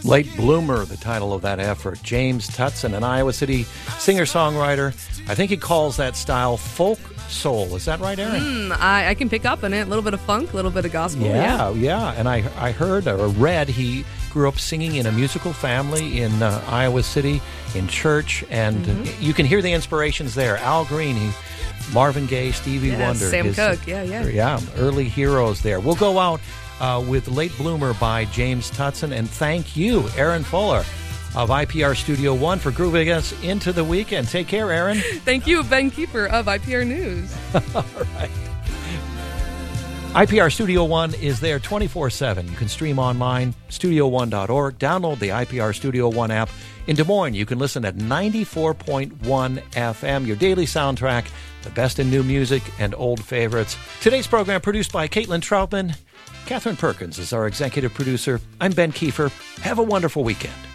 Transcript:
Late Bloomer, the title of that effort. James Tutson, an Iowa City singer-songwriter. I think he calls that style folk soul. Is that right, Erin? I can pick up on it. A little bit of funk, a little bit of gospel. Yeah. And I heard or read he grew up singing in a musical family in Iowa City, in church, and you can hear the inspirations there. Al Green, Marvin Gaye, Stevie Wonder. Sam Cooke, Yeah, early heroes there. We'll go out with Late Bloomer by James Tutson, and thank you, Erin Fuller of IPR Studio One, for grooving us into the weekend. Take care, Erin. Thank you, Ben Kiefer of IPR News. All right. IPR Studio One is there 24/7. You can stream online, studio1.org. Download the IPR Studio One app. In Des Moines, you can listen at 94.1 FM, your daily soundtrack, the best in new music and old favorites. Today's program produced by Caitlin Troutman. Catherine Perkins is our executive producer. I'm Ben Kiefer. Have a wonderful weekend.